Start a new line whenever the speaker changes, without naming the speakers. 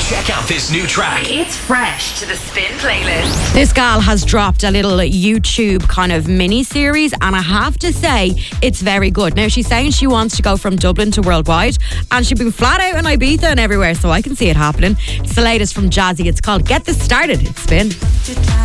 Check out this new track.
It's fresh to the Spin playlist.
This gal has dropped a little YouTube kind of mini-series, and I have to say, it's very good. Now, she's saying she wants to go from Dublin to worldwide, and she's been flat out in Ibiza and everywhere, so I can see it happening. It's the latest from Jazzy. It's called Get This Started. It's Spin.